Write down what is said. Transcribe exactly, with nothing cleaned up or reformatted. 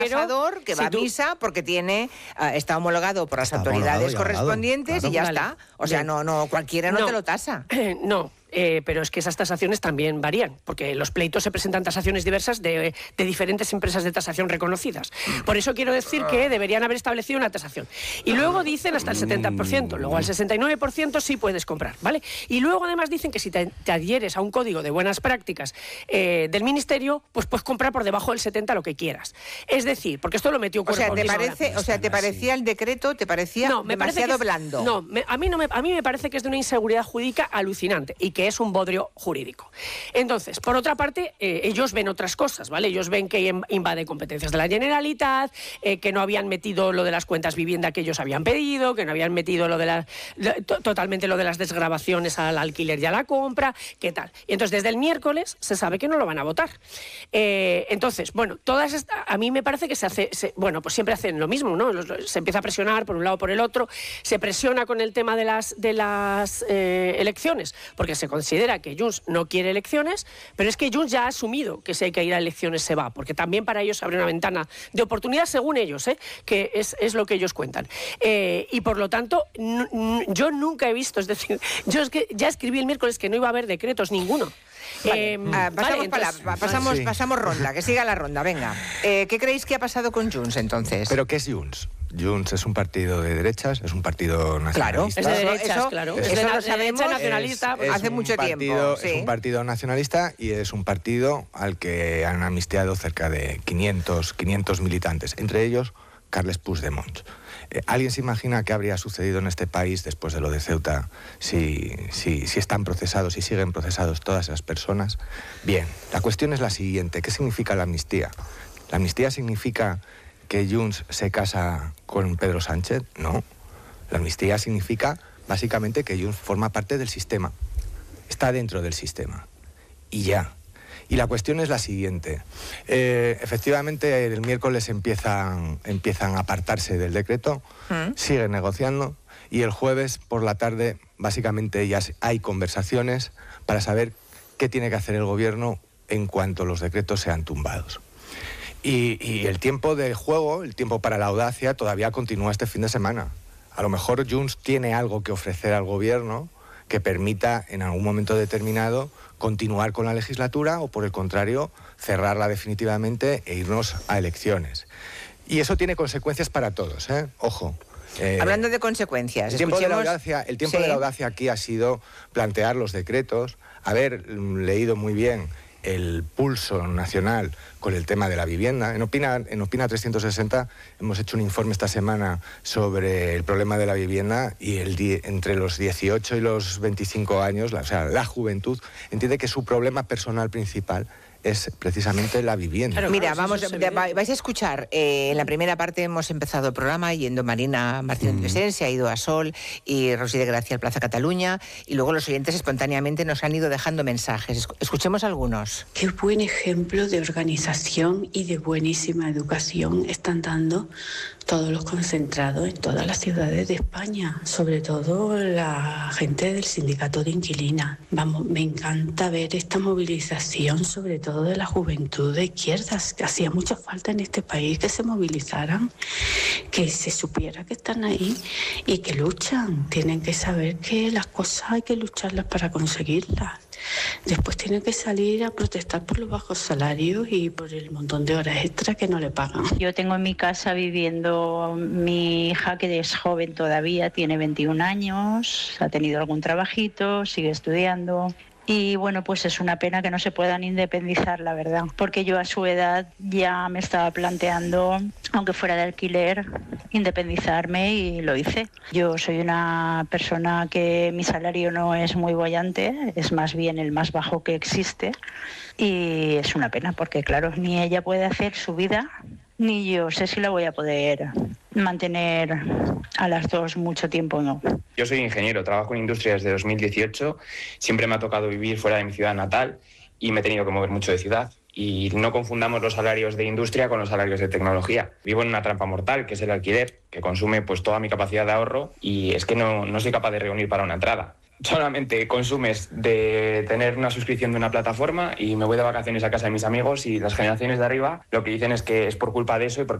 Pero, que va si tú... a misa porque tiene uh, está homologado por las está autoridades correspondientes y ya vale. está. O sea, no, no cualquiera no, no te lo tasa. Eh, no. Eh, pero es que esas tasaciones también varían, porque los pleitos se presentan tasaciones diversas de, de diferentes empresas de tasación reconocidas. Por eso quiero decir que deberían haber establecido una tasación. Y luego dicen hasta el setenta por ciento, luego al sesenta y nueve por ciento sí puedes comprar, ¿vale? Y luego además dicen que si te, te adhieres a un código de buenas prácticas eh, del Ministerio, pues puedes comprar por debajo del setenta lo que quieras. Es decir, porque esto lo metió Cuerpo. O sea, ¿te parece, o sea, te parecía el decreto, te parecía no, me demasiado parece blando? Es, no, me, a, mí no me, a mí me parece que es de una inseguridad jurídica alucinante y que es un bodrio jurídico. Entonces, por otra parte, eh, ellos ven otras cosas, ¿vale? Ellos ven que invade competencias de la Generalitat, eh, que no habían metido lo de las cuentas vivienda que ellos habían pedido, que no habían metido lo de la, lo, totalmente lo de las desgravaciones al alquiler y a la compra, ¿qué tal? Y entonces, desde el miércoles se sabe que no lo van a votar. Eh, entonces, bueno, todas estas, a mí me parece que se hace, se, bueno, pues siempre hacen lo mismo, ¿no? Se empieza a presionar por un lado por el otro, se presiona con el tema de las, de las eh, elecciones, porque se considera que Junts no quiere elecciones, pero es que Junts ya ha asumido que si hay que ir a elecciones se va, porque también para ellos abre una ventana de oportunidad, según ellos, ¿eh? que es, es lo que ellos cuentan. Eh, y por lo tanto, n- n- yo nunca he visto, es decir, yo es que ya escribí el miércoles que no iba a haber decretos ninguno. Vale. Eh, uh, pasamos, vale, entonces, la, pasamos, sí. pasamos ronda, que siga la ronda, venga. Eh, ¿Qué creéis que ha pasado con Junts entonces? ¿Pero qué es Junts? Junts es un partido de derechas, es un partido nacionalista. Claro, es de derechas, eso, claro. Es, es de, eso lo sabemos, nacionalista, es, es hace mucho partido, tiempo. Sí. Es un partido nacionalista y es un partido al que han amnistiado cerca de quinientos, quinientos militantes, entre ellos Carles Puigdemont. Eh, ¿Alguien se imagina qué habría sucedido en este país después de lo de Ceuta si, si, si están procesados, si siguen procesados todas esas personas? Bien, la cuestión es la siguiente. ¿Qué significa la amnistía? La amnistía significa que Junts se casa con Pedro Sánchez. No. La amnistía significa básicamente que Junts forma parte del sistema. Está dentro del sistema. Y ya. Y la cuestión es la siguiente. Eh, efectivamente, el miércoles empiezan, empiezan a apartarse del decreto, ¿Mm? siguen negociando, y el jueves por la tarde básicamente ya hay conversaciones para saber qué tiene que hacer el gobierno en cuanto los decretos sean tumbados. Y, y el tiempo de juego, el tiempo para la audacia, todavía continúa este fin de semana. A lo mejor Junts tiene algo que ofrecer al gobierno que permita en algún momento determinado continuar con la legislatura o, por el contrario, cerrarla definitivamente e irnos a elecciones. Y eso tiene consecuencias para todos, ¿eh? Ojo. Eh, Hablando de consecuencias, el tiempo, de la, audacia, el tiempo sí. de la audacia aquí ha sido plantear los decretos, haber leído muy bien el pulso nacional con el tema de la vivienda. En Opina, en Opina trescientos sesenta hemos hecho un informe esta semana sobre el problema de la vivienda y el die, entre los dieciocho y los veinticinco años, la, o sea, la juventud entiende que su problema personal principal es precisamente la vivienda. Claro, Mira, claro, vamos, vais a escuchar, eh, en la primera parte hemos empezado el programa yendo Marina Martínez mm. Pesen, se ha ido a Sol y Rosy de Gracia al Plaza Cataluña, y luego los oyentes espontáneamente nos han ido dejando mensajes. Escuchemos algunos. Qué buen ejemplo de organización y de buenísima educación están dando todos los concentrados en todas las ciudades de España, sobre todo la gente del sindicato de inquilinas. Vamos, me encanta ver esta movilización, sobre todo de la juventud de izquierdas, que hacía mucha falta en este país que se movilizaran, que se supiera que están ahí y que luchan. Tienen que saber que las cosas hay que lucharlas para conseguirlas. Después tienen que salir a protestar por los bajos salarios y por el montón de horas extra que no le pagan. Yo tengo en mi casa viviendo mi hija, que es joven todavía, tiene veintiún años, ha tenido algún trabajito, sigue estudiando. Y bueno, pues es una pena que no se puedan independizar, la verdad, porque yo a su edad ya me estaba planteando, aunque fuera de alquiler, independizarme, y lo hice. Yo soy una persona que mi salario no es muy boyante, es más bien el más bajo que existe, y es una pena porque, claro, ni ella puede hacer su vida, ni yo sé si la voy a poder mantener a las dos mucho tiempo, no. Yo soy ingeniero, trabajo en industria desde dos mil dieciocho, siempre me ha tocado vivir fuera de mi ciudad natal y me he tenido que mover mucho de ciudad. Y no confundamos los salarios de industria con los salarios de tecnología. Vivo en una trampa mortal, que es el alquiler, que consume pues toda mi capacidad de ahorro, y es que no, no soy capaz de reunir para una entrada. solamente consumes de tener una suscripción de una plataforma y me voy de vacaciones a casa de mis amigos y las generaciones de arriba lo que dicen es que es por culpa de eso y porque